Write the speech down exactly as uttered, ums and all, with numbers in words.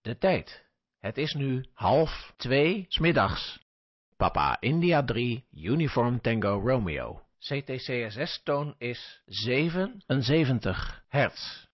De tijd. Het is nu half twee 's middags. Papa India drie, Uniform Tango Romeo. C T C S S-toon is zevenenzeventig hertz.